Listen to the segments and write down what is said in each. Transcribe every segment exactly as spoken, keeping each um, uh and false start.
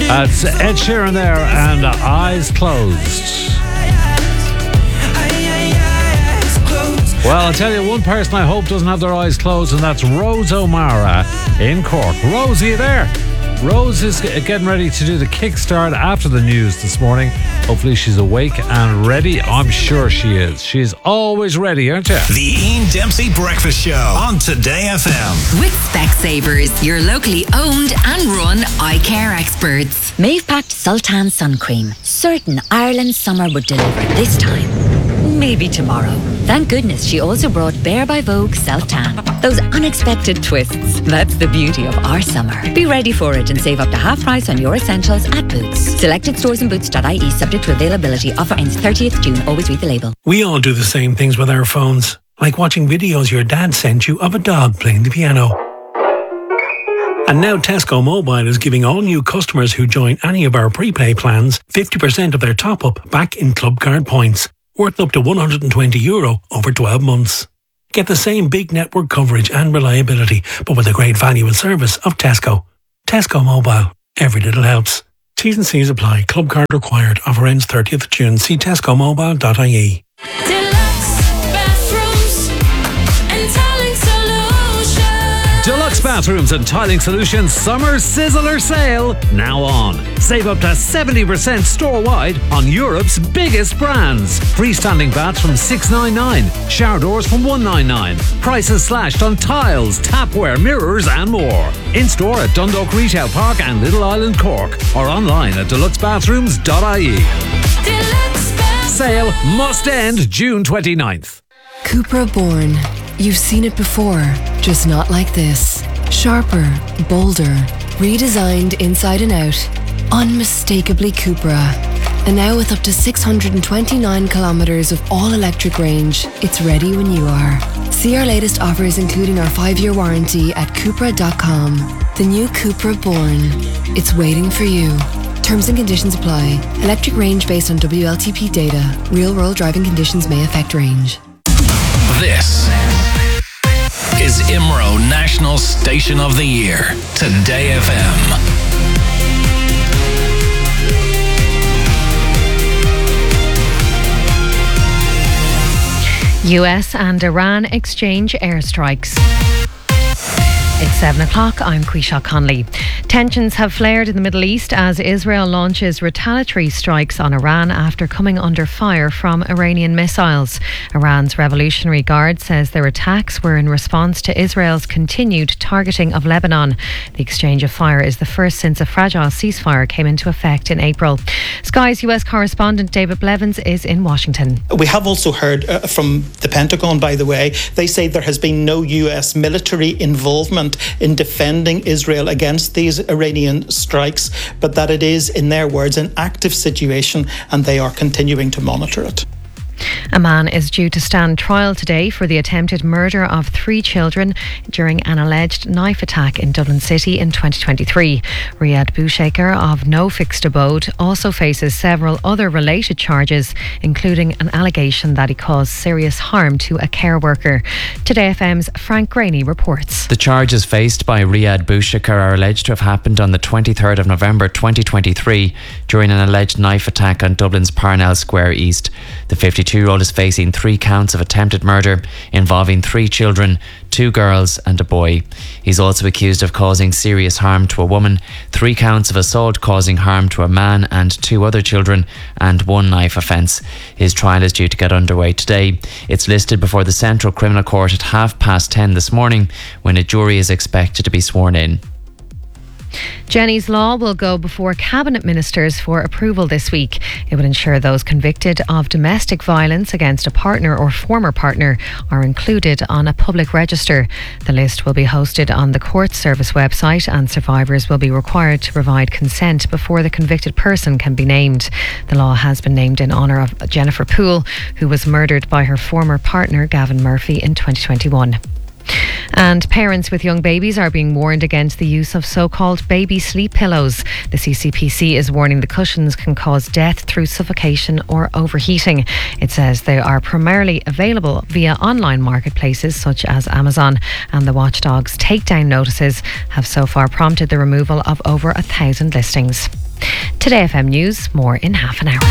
That's Ed Sheeran there and Eyes Closed. Well, I'll tell you one person I hope doesn't have their eyes closed, and that's Rose O'Mara in Cork. Rose, are you there? Rose is getting ready to do the kickstart after the news this morning. Hopefully she's awake and ready. I'm sure she is. She's always ready, aren't you? The Ian Dempsey Breakfast Show on Today F M. With Specsavers, your locally owned and run eye care experts. Maeve packed Sultan sun cream. Certain Ireland summer would deliver this time. Maybe tomorrow. Thank goodness she also brought Bare by Vogue Self-Tan. Those unexpected twists. That's the beauty of our summer. Be ready for it and save up to half price on your essentials at Boots. Selected stores and boots dot I E subject to availability. Offer ends thirtieth of June. Always read the label. We all do the same things with our phones. Like watching videos your dad sent you of a dog playing the piano. And now Tesco Mobile is giving all new customers who join any of our prepay plans fifty percent of their top-up back in club card points, worth up to one hundred twenty euro over twelve months. Get the same big network coverage and reliability, but with a great value and service of Tesco. Tesco Mobile. Every little helps. T's and C's apply. Club card required. Offer ends thirtieth of June. See tesco mobile dot I E. Deluxe Bathrooms and Tiling Solutions Summer Sizzler Sale now on. Save up to seventy percent store-wide on Europe's biggest brands. Freestanding baths from six ninety-nine, shower doors from one ninety-nine. Prices slashed on tiles, tapware, mirrors and more. In-store at Dundalk Retail Park and Little Island Cork, or online at deluxe bathrooms dot I E. Sale must end June twenty-ninth. Cupra Born. You've seen it before, just not like this. Sharper, bolder, redesigned inside and out. Unmistakably Cupra. And now with up to six hundred twenty-nine kilometres of all-electric range, it's ready when you are. See our latest offers including our five-year warranty at Cupra dot com. The new Cupra Born. It's waiting for you. Terms and conditions apply. Electric range based on W L T P data. Real-world driving conditions may affect range. This is I M R O National Station of the Year. Today F M. U S and Iran exchange airstrikes. It's seven o'clock. I'm Quisha Conley. Tensions have flared in the Middle East as Israel launches retaliatory strikes on Iran after coming under fire from Iranian missiles. Iran's Revolutionary Guard says their attacks were in response to Israel's continued targeting of Lebanon. The exchange of fire is the first since a fragile ceasefire came into effect in April. Sky's U S correspondent David Blevins is in Washington. We have also heard uh, from the Pentagon, by the way, they say there has been no U S military involvement in defending Israel against these Iranian strikes, but that it is, in their words, an active situation and they are continuing to monitor it. A man is due to stand trial today for the attempted murder of three children during an alleged knife attack in Dublin City in twenty twenty-three. Riyad Bouchekar of No Fixed Abode also faces several other related charges, including an allegation that he caused serious harm to a care worker. Today F M's Frank Graney reports. The charges faced by Riyad Bouchekar are alleged to have happened on the twenty-third of November twenty twenty-three during an alleged knife attack on Dublin's Parnell Square East. The fifty-two-year-old is facing three counts of attempted murder involving three children, two girls and a boy. He's also accused of causing serious harm to a woman, three counts of assault causing harm to a man and two other children, and one knife offence. His trial is due to get underway today. It's listed before the Central Criminal Court at half past ten this morning, when a jury is expected to be sworn in. Jenny's Law will go before Cabinet Ministers for approval this week. It will ensure those convicted of domestic violence against a partner or former partner are included on a public register. The list will be hosted on the Court Service website and survivors will be required to provide consent before the convicted person can be named. The law has been named in honour of Jennifer Poole, who was murdered by her former partner Gavin Murphy in twenty twenty-one. And parents with young babies are being warned against the use of so-called baby sleep pillows. The C C P C is warning the cushions can cause death through suffocation or overheating. It says they are primarily available via online marketplaces such as Amazon, and the watchdog's takedown notices have so far prompted the removal of over a thousand listings. Today F M News, more in half an hour.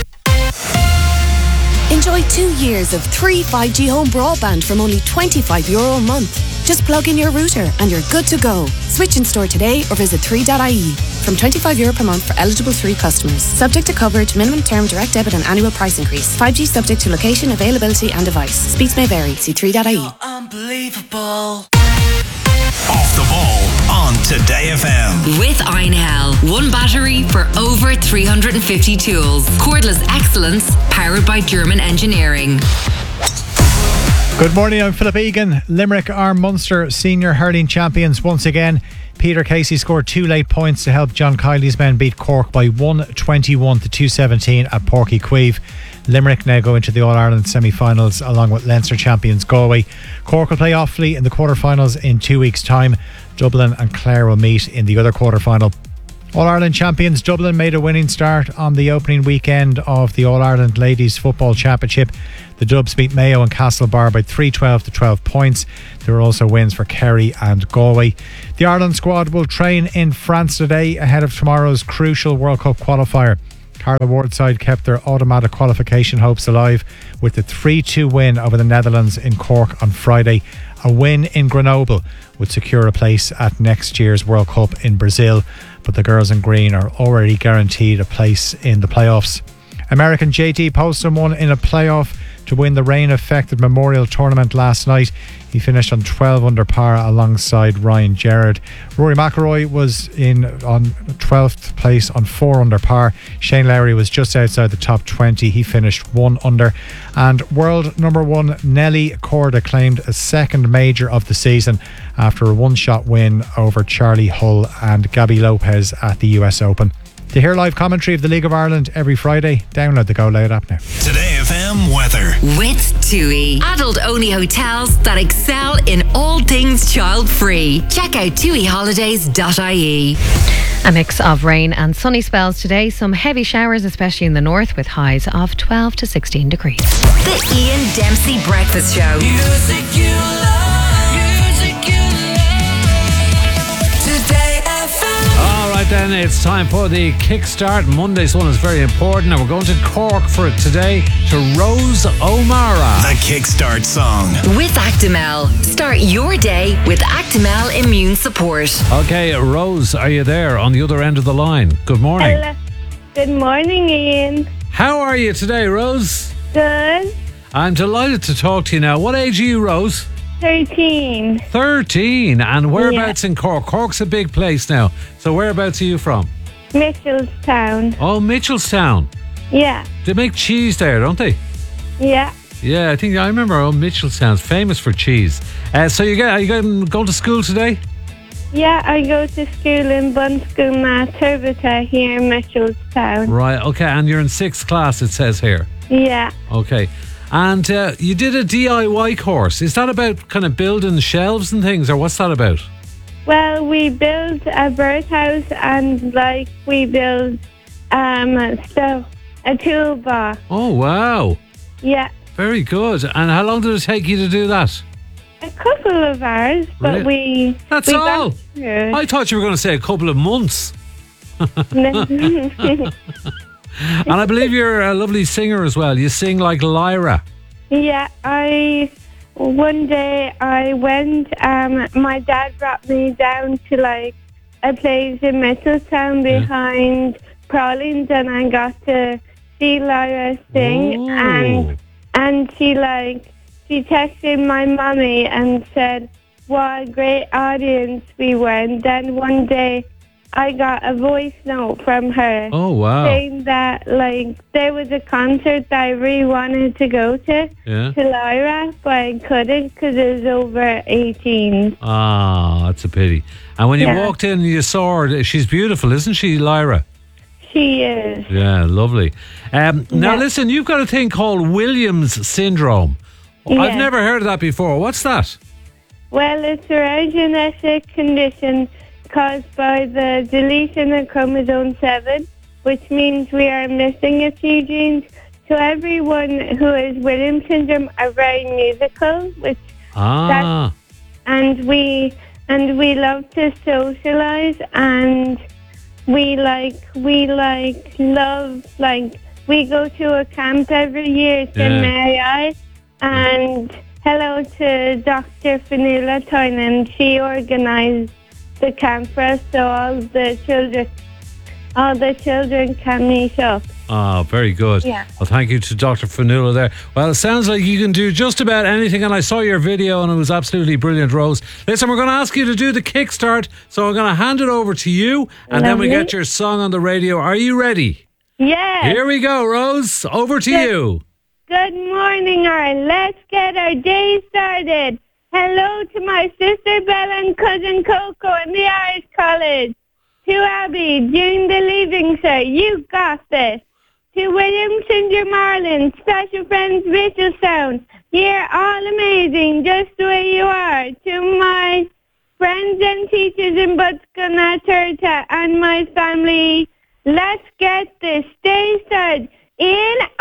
Enjoy two years of free five G home broadband from only twenty-five euro a month. Just plug in your router and you're good to go. Switch in store today or visit three dot I E. From twenty-five euro per month for eligible three customers. Subject to coverage, minimum term, direct debit and annual price increase. five G subject to location, availability and device. Speeds may vary. See three dot I E. Unbelievable. Off the ball on Today F M. With Einhell. One battery for over three hundred fifty tools. Cordless excellence powered by German engineering. Good morning, I'm Philip Egan. Limerick are Munster senior hurling champions once again. Peter Casey scored two late points to help John Kiley's men beat Cork by one twenty-one to two seventeen at Porky Queeve. Limerick now go into the All-Ireland semi-finals along with Leinster champions Galway. Cork will play Offaly in the quarter-finals in two weeks' time. Dublin and Clare will meet in the other quarter-final. All-Ireland champions Dublin made a winning start on the opening weekend of the All-Ireland Ladies Football Championship. The Dubs beat Mayo and Castlebar by three twelve to twelve points. There were also wins for Kerry and Galway. The Ireland squad will train in France today ahead of tomorrow's crucial World Cup qualifier. Carla Ward's side kept their automatic qualification hopes alive with the three two win over the Netherlands in Cork on Friday. A win in Grenoble would secure a place at next year's World Cup in Brazil, but the girls in green are already guaranteed a place in the playoffs. American J T Poston won in a playoff to win the rain-affected Memorial Tournament last night. He finished on twelve under par alongside Ryan Gerrard. Rory McIlroy was in on twelfth place on four under par. Shane Lowry was just outside the top twenty. He finished one under. And world number one Nelly Korda claimed a second major of the season after a one-shot win over Charlie Hull and Gabby Lopez at the U S Open. To hear live commentary of the League of Ireland every Friday, download the Go Loud app now. Today F M weather. With TUI. Adult-only hotels that excel in all things child-free. Check out tui holidays dot I E. A mix of rain and sunny spells today. Some heavy showers, especially in the north, with highs of twelve to sixteen degrees. The Ian Dempsey Breakfast Show. Music you love. Music you love. Today F M. All right then, it's time for the kickstart. Monday's one is very important, and we're going to Cork for it today to Rose O'Mara. The kickstart song. With Actimel. Start your day with Actimel Immune Support. Okay, Rose, are you there on the other end of the line? Good morning. Hello. Good morning, Ian. How are you today, Rose? Good. I'm delighted to talk to you now. What age are you, Rose? thirteen. thirteen. And whereabouts yeah. in Cork? Cork's a big place now. So whereabouts are you from? Mitchelstown. Oh, Mitchelstown. Yeah. They make cheese there, don't they? Yeah. Yeah, I think I remember. Oh, Mitchelstown's famous for cheese. Uh, so you get, are you going, going to school today? Yeah, I go to school in Bunscooma, Turbata here in Mitchelstown. Right, okay, and you're in sixth class, it says here. Yeah. Okay. And uh, you did a D I Y course. Is that about kind of building shelves and things, or what's that about? Well, we build a birdhouse and, like, we build um, stuff, a toolbox. Oh, wow. Yeah. Very good. And how long did it take you to do that? A couple of hours, but Really? we... That's we all? got through it. I thought you were going to say a couple of months. And I believe you're a lovely singer as well. You sing like Lyra. Yeah, I... One day I went, um, my dad brought me down to, like, a place in Mitchelstown behind Prolins, and I got to see Lyra sing. Ooh. And and she, like, she texted my mummy and said what a great audience we were. And then one day I got a voice note from her. Oh, wow. Saying that, like, there was a concert that I really wanted to go to, Yeah. to Lyra, but I couldn't because it was over eighteen. Ah, that's a pity. And when you Yeah. walked in, you saw her. She's beautiful, isn't she, Lyra? She is. Yeah, lovely. Um, now, Yeah. listen, you've got a thing called Williams syndrome. I've Yeah. never heard of that before. What's that? Well, it's a rare genetic condition caused by the deletion of chromosome seven, which means we are missing a few genes. So everyone who has Williams syndrome are very musical, which Ah. and we and we love to socialize, and we like, we like, love, like, we go to a camp every year, Saint Yeah. Mary I, and hello to Doctor Fanula Tynan. She organised the camp for us, so all the children, all the children can meet up. Ah, very good. Yeah. Well, thank you to Doctor Fanula there. Well, it sounds like you can do just about anything, and I saw your video and it was absolutely brilliant, Rose. Listen, we're going to ask you to do the kickstart, so I'm going to hand it over to you, and then we Lovely. get your song on the radio. Are you ready? Yes. Here we go, Rose. Over to Good. you. Good morning, Ireland. Let's get our day started. Hello to my sister Bella and cousin Coco in the Irish College. To Abby, during the leaving, sir, you got this. To William Singer Marlin, special friends Rachel Sound, you're all amazing, just the way you are. To my friends and teachers in Butskana Turta and my family, let's get this day started.